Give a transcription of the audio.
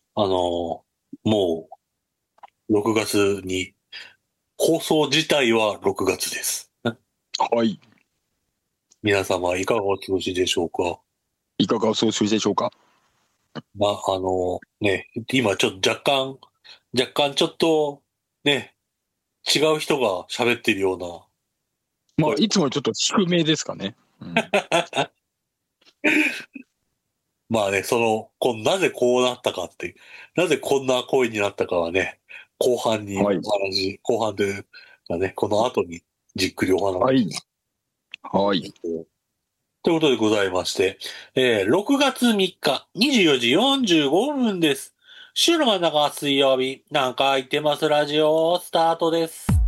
もう6月に、放送自体は6月です。 はい。 皆様いかがお過ごしでしょうか？ いかがお過ごしでしょうか？ 今ちょっと若干ちょっと、ね、違う人が喋ってるようなまあ、 声。 いつもよりちょっと低めですかね。うん。 まあね、なぜこうなったかっていう、なぜこんな声になったかはね、 はい。 後半というかね、この後にじっくりお話はい。はい。 します。ということでございまして、6月3日24時45分です。週の真ん中は水曜日、なんか空いてますラジオスタートです。